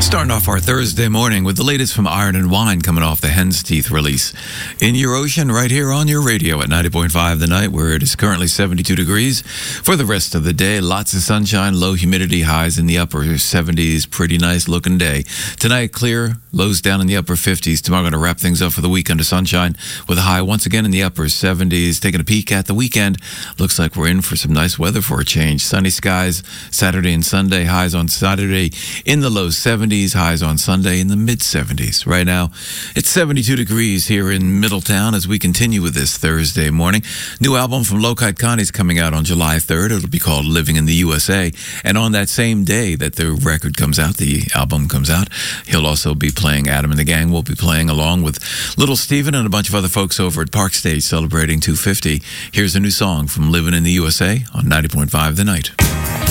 Starting off our Thursday morning with the latest from Iron and Wine coming off the Hen's Teeth release. In Your Ocean, right here on your radio at 90.5 The Night, where it is currently 72 degrees. For the rest of the day, lots of sunshine, low humidity, highs in the upper 70s. Pretty nice looking day. Tonight, clear, lows down in the upper 50s. Tomorrow, going to wrap things up for the week under sunshine with a high once again in the upper 70s. Taking a peek at the weekend, looks like we're in for some nice weather for a change. Sunny skies Saturday and Sunday, highs on Saturday in the low 70s. Highs on Sunday in the mid-70s. Right now, it's 72 degrees here in Middletown as we continue with this Thursday morning. New album from Lokite Connie's coming out on July 3rd. It'll be called Living in the USA. And on that same day that the record comes out, the album comes out, he'll also be playing, Adam and the Gang will be playing along with Little Steven and a bunch of other folks over at Park Stage celebrating 250. Here's a new song from Living in the USA on 90.5 The Night.